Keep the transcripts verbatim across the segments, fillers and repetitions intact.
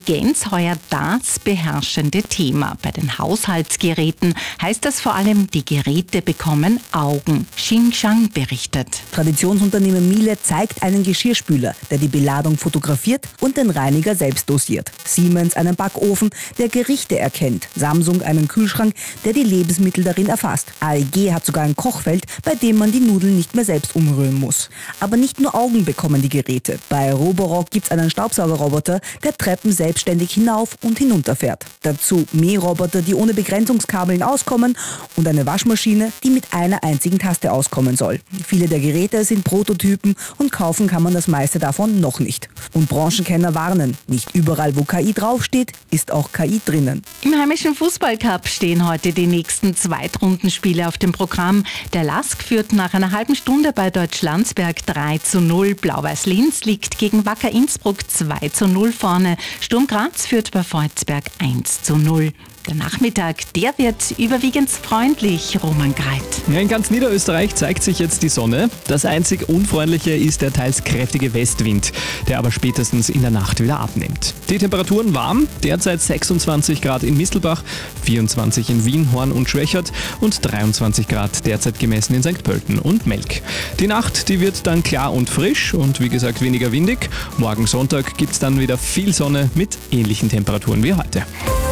Intelligenz heuer das beherrschende Thema. Bei den Haushaltsgeräten heißt das vor allem, die Geräte bekommen Augen. Xinjiang berichtet. Traditionsunternehmen Miele zeigt einen Geschirrspüler, der die Beladung fotografiert und den Reiniger selbst dosiert. Siemens einen Backofen, der Gerichte erkennt. Samsung einen Kühlschrank, der die Lebensmittel darin erfasst. A E G hat sogar ein Kochfeld, bei dem man die Nudeln nicht mehr selbst umrühren muss. Aber nicht nur Augen bekommen die Geräte. Bei Roborock gibt's einen Staubsaugerroboter, der Treppen selbstständig hinauf und hinunter fährt. Dazu Mähroboter, die ohne Begrenzungskabeln auskommen und eine Waschmaschine, die mit einer einzigen Taste auskommen soll. Viele der Geräte sind Prototypen und kaufen kann man das meiste davon noch nicht. Und Branchenkenner warnen, nicht überall, wo K I draufsteht, ist auch K I drinnen. Im heimischen Fußballcup stehen heute die nächsten Zweitrundenspiele auf dem Programm. Der Lask führt nach einer halben Stunde bei Deutsch-Landsberg drei zu null. Blau-Weiß Linz liegt gegen Wacker Innsbruck zwei zu null vorne. Sturm Graz führt bei Volzberg eins zu null. Der Nachmittag, der wird überwiegend freundlich, Roman Greit. Ja, in ganz Niederösterreich zeigt sich jetzt die Sonne. Das einzig Unfreundliche ist der teils kräftige Westwind, der aber spätestens in der Nacht wieder abnimmt. Die Temperaturen warm, derzeit sechsundzwanzig Grad in Mistelbach, vierundzwanzig in Wien, Horn und Schwächert und dreiundzwanzig Grad derzeit gemessen in Sankt Pölten und Melk. Die Nacht, die wird dann klar und frisch und wie gesagt weniger windig. Morgen Sonntag gibt es dann wieder viel Sonne mit ähnlichen Temperaturen wie heute.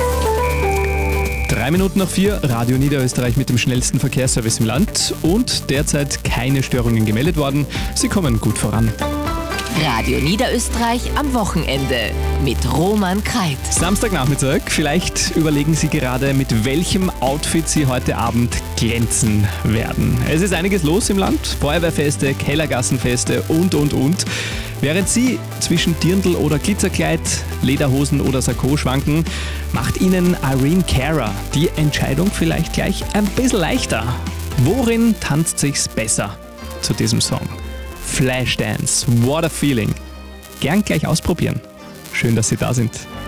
Drei Minuten nach vier, Radio Niederösterreich mit dem schnellsten Verkehrsservice im Land und derzeit keine Störungen gemeldet worden. Sie kommen gut voran. Radio Niederösterreich am Wochenende mit Roman Greit. Samstagnachmittag, vielleicht überlegen Sie gerade, mit welchem Outfit Sie heute Abend glänzen werden. Es ist einiges los im Land, Feuerwehrfeste, Kellergassenfeste und, und, und. Während Sie zwischen Dirndl oder Glitzerkleid, Lederhosen oder Sakko schwanken, macht Ihnen Irene Cara die Entscheidung vielleicht gleich ein bisschen leichter. Worin tanzt sich's besser zu diesem Song? Flashdance, what a feeling. Gern gleich ausprobieren. Schön, dass Sie da sind.